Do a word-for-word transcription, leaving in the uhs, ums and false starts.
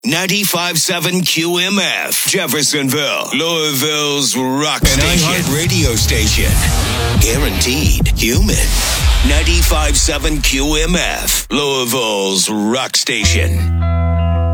ninety-five point seven Q M F, Jeffersonville, Louisville's rock An station. iHeart Radio station. Guaranteed human. ninety-five point seven Q M F, Louisville's rock station.